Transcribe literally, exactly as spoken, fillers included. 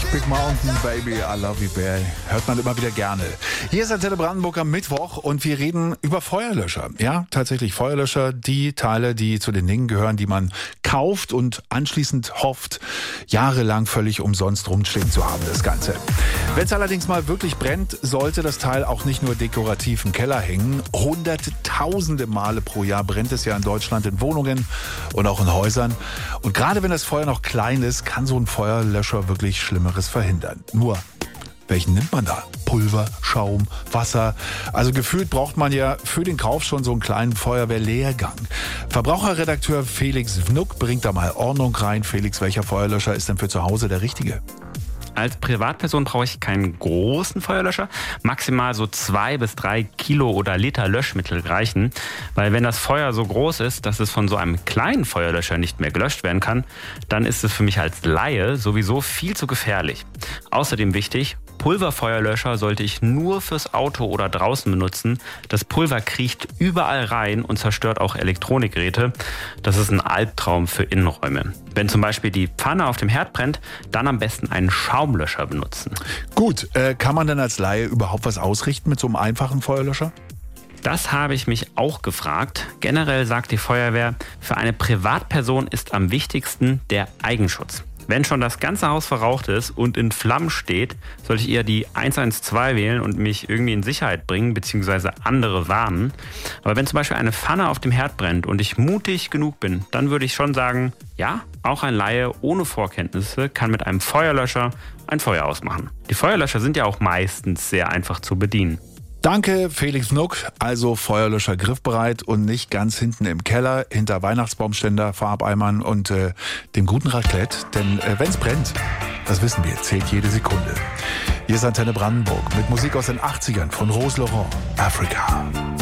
Big Mountain, Baby, I love you, baby. Hört man immer wieder gerne. Hier ist Antenne Brandenburg am Mittwoch und wir reden über Feuerlöscher. Ja, tatsächlich Feuerlöscher, die Teile, die zu den Dingen gehören, die man kauft und anschließend hofft, jahrelang völlig umsonst rumstehen zu haben, das Ganze. Wenn es allerdings mal wirklich brennt, sollte das Teil auch nicht nur dekorativ im Keller hängen. Hunderttausende Male pro Jahr brennt es ja in Deutschland in Wohnungen und auch in Häusern. Und gerade wenn das Feuer noch klein ist, kann so ein Feuerlöscher wirklich Schlimmeres verhindern. Nur, welchen nimmt man da? Pulver, Schaum, Wasser. Also gefühlt braucht man ja für den Kauf schon so einen kleinen Feuerwehrlehrgang. Verbraucherredakteur Felix Wnuck bringt da mal Ordnung rein. Felix, welcher Feuerlöscher ist denn für zu Hause der richtige? Als Privatperson brauche ich keinen großen Feuerlöscher. Maximal so zwei bis drei Kilo oder Liter Löschmittel reichen. Weil wenn das Feuer so groß ist, dass es von so einem kleinen Feuerlöscher nicht mehr gelöscht werden kann, dann ist es für mich als Laie sowieso viel zu gefährlich. Außerdem wichtig, Pulverfeuerlöscher sollte ich nur fürs Auto oder draußen benutzen. Das Pulver kriecht überall rein und zerstört auch Elektronikgeräte. Das ist ein Albtraum für Innenräume. Wenn zum Beispiel die Pfanne auf dem Herd brennt, dann am besten einen Schaumlöscher benutzen. Gut, äh, kann man denn als Laie überhaupt was ausrichten mit so einem einfachen Feuerlöscher? Das habe ich mich auch gefragt. Generell sagt die Feuerwehr, für eine Privatperson ist am wichtigsten der Eigenschutz. Wenn schon das ganze Haus verraucht ist und in Flammen steht, sollte ich eher die eins eins zwei wählen und mich irgendwie in Sicherheit bringen bzw. andere warnen. Aber wenn zum Beispiel eine Pfanne auf dem Herd brennt und ich mutig genug bin, dann würde ich schon sagen, ja, auch ein Laie ohne Vorkenntnisse kann mit einem Feuerlöscher ein Feuer ausmachen. Die Feuerlöscher sind ja auch meistens sehr einfach zu bedienen. Danke, Felix Wnuck. Also Feuerlöscher griffbereit und nicht ganz hinten im Keller, hinter Weihnachtsbaumständer, Farbeimern und äh, dem guten Raclette. Denn äh, wenn es brennt, das wissen wir, zählt jede Sekunde. Hier ist Antenne Brandenburg mit Musik aus den achtzigern von Rose Laurent, Africa.